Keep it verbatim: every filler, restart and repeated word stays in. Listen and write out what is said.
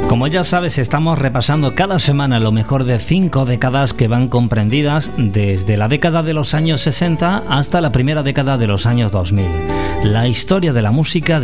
Como ya sabes, estamos repasando cada semana lo mejor de cinco décadas que van comprendidas desde la década de los años sesenta hasta la primera década de los años dos mil. La historia de la música